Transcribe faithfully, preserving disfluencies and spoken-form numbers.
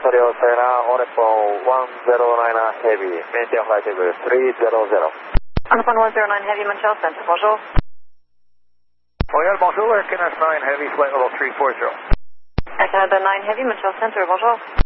Radio Sierra, Orifon one zero nine Heavy, maintain flight level three zero zero. Orifon one zero nine Heavy, Montreal Center, bonjour. Royal, bonjour, Air Canada nine Heavy, flight level three four zero. Air Canada nine Heavy, Montreal Center, bonjour.